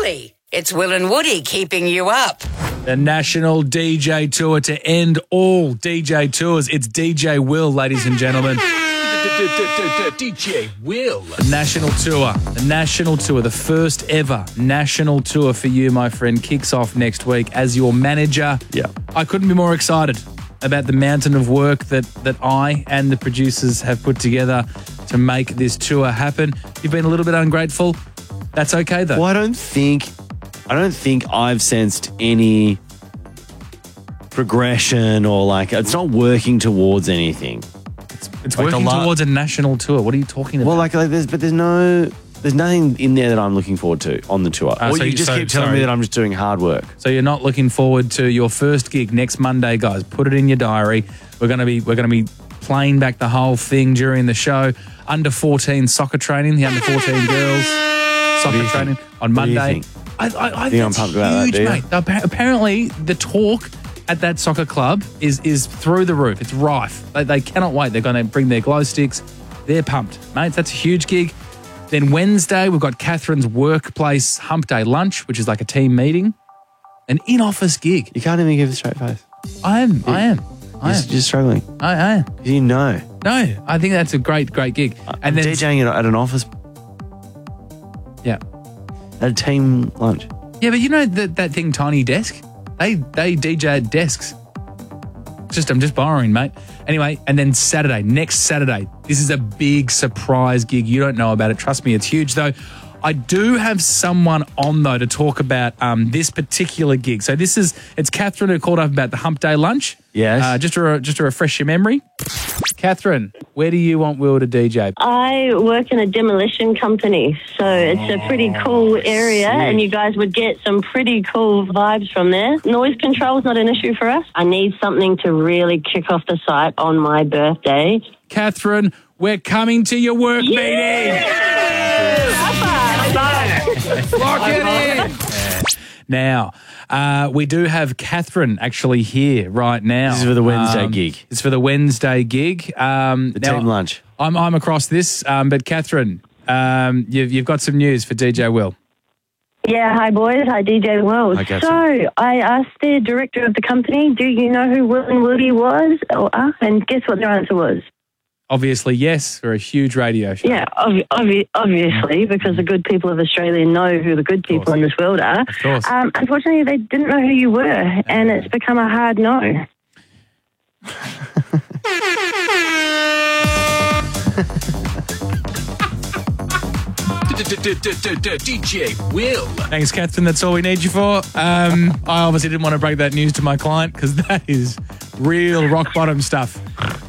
Woody. It's Will and Woody keeping you up. The National DJ Tour to end all DJ tours. It's DJ Will, ladies and gentlemen. DJ Will. The National Tour, the first ever National Tour for you, my friend, kicks off next week as your manager. Yeah. I couldn't be more excited about the mountain of work that I and the producers have put together to make this tour happen. You've been a little bit ungrateful. That's okay, though. Well, I don't think I've sensed any progression or like it's not working towards anything. It's working towards a national tour. What are you talking about? Well, there's nothing in there that I'm looking forward to on the tour. Or you just keep telling me that I'm just doing hard work. So you're not looking forward to your first gig next Monday, guys. Put it in your diary. We're gonna be playing back the whole thing during the show. Under 14 soccer training, the under 14 girls soccer training on Monday. I think I'm pumped about huge, that, do you? mate. Apparently, the talk at that soccer club is through the roof. It's rife. They cannot wait. They're going to bring their glow sticks. They're pumped, mate. That's a huge gig. Then Wednesday, we've got Catherine's workplace hump day lunch, which is like a team meeting. An in-office gig. You can't even give a straight face. I am. You're struggling. I am. You know. No, I think that's a great gig. And then DJing at an office. Yeah. At a team lunch. Yeah, but you know that thing, Tiny Desk? They DJ at desks. I'm just borrowing, mate. Anyway, and then next Saturday, this is a big surprise gig. You don't know about it. Trust me, it's huge, though. I do have someone on, though, to talk about this particular gig. So it's Catherine who called up about the hump day lunch. Yes. Just to refresh your memory. Catherine, where do you want Will to DJ? I work in a demolition company, so it's a pretty cool area, and you guys would get some pretty cool vibes from there. Noise control is not an issue for us. I need something to really kick off the site on my birthday. Catherine, we're coming to your work meeting. Lock it in. Now, we do have Catherine actually here right now. This is for the Wednesday gig. It's for the Wednesday gig. The team lunch. I'm across this, but Catherine, you've got some news for DJ Will. Yeah, hi boys, hi DJ Will. Hi, Catherine. So I asked the director of the company, do you know who Will and Woody was? And guess what their answer was? Obviously, yes, for a huge radio show. Yeah, obviously, because the good people of Australia know who the good people in this world are. Of course. Unfortunately, they didn't know who you were, and it's become a hard no. DJ Will. Thanks, Catherine. That's all we need you for. I obviously didn't want to break that news to my client because that is real rock bottom stuff.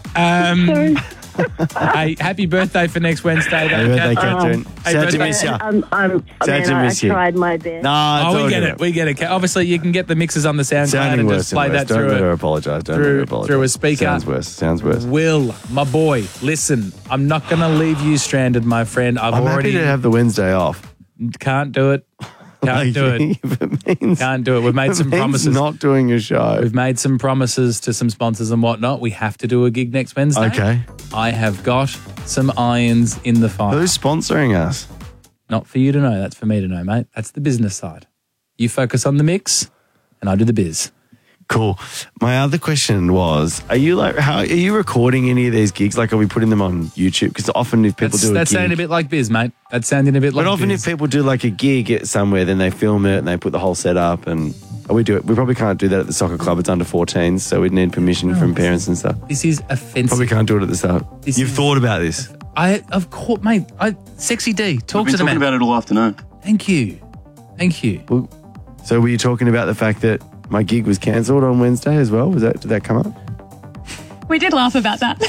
Hey, happy birthday for next Wednesday. Happy birthday, Catherine. Sad to miss you. I tried my best. No, we get it. Obviously, you can get the mixes on the SoundCloud and just play that Don't let her apologise. through a speaker. Sounds worse. Will, my boy, listen, I'm not going to leave you stranded, my friend. I'm happy to have the Wednesday off. Can't do it. Can't do it. Can't do it. We've made some promises. Not doing a show. We've made some promises to some sponsors and whatnot. We have to do a gig next Wednesday. Okay. I have got some irons in the fire. Who's sponsoring us? Not for you to know. That's for me to know, mate. That's the business side. You focus on the mix, and I do the biz. Cool. My other question was, are you recording any of these gigs? Like, are we putting them on YouTube? Because often if people do a gig... That's sounding a bit like biz, mate. That's sounding a bit like biz. But often if people do like a gig somewhere, then they film it and they put the whole set up and... we do it. We probably can't do that at the soccer club. It's under 14s, so we'd need permission from parents and stuff. This is offensive. Probably can't do it at the start. You've thought about this? Of course, mate. Sexy D, talk to the man. We've been talking about it all afternoon. Thank you. Well, so were you talking about the fact that my gig was cancelled on Wednesday as well? Did that come up? We did laugh about that.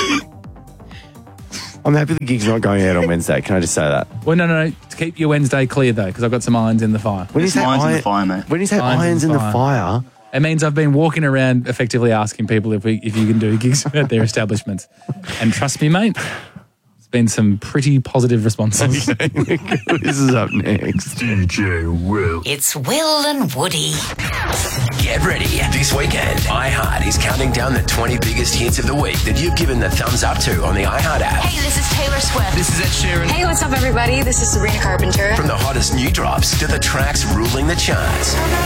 I'm happy the gig's not going out on Wednesday. Can I just say that? Well, no. To keep your Wednesday clear, though, because I've got some irons in the fire. When you say irons in the fire, mate. When you say irons in the fire... It means I've been walking around effectively asking people if you can do gigs at their establishments. And trust me, mate, been some pretty positive responses. This is up next. DJ Will. It's Will and Woody. Get ready. This weekend, iHeart is counting down the 20 biggest hits of the week that you've given the thumbs up to on the iHeart app. Hey, this is Taylor Swift. This is Ed Sheeran. Hey, what's up, everybody? This is Sabrina Carpenter. From the hottest new drops to the tracks ruling the charts.